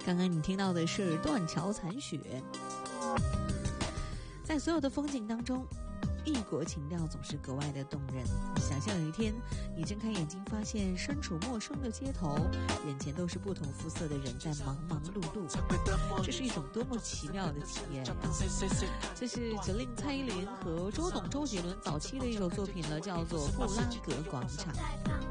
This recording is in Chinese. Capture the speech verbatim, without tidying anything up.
刚刚你听到的是断桥残雪。在所有的风景当中，异国情调总是格外的动人。想象有一天你睁开眼睛，发现身处陌生的街头，眼前都是不同肤色的人在忙忙碌碌，这是一种多么奇妙的体验啊！这是九令蔡依林和周董周杰伦早期的一首作品了，叫做《布拉格广场》。